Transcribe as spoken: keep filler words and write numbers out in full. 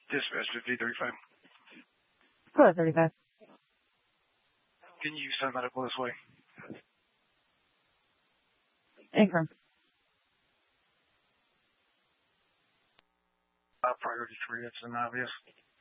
Dispatch fifty thirty-five. Go ahead, thirty-five. Can you send medical this way? Ingram. Uh, priority three, it's an obvious.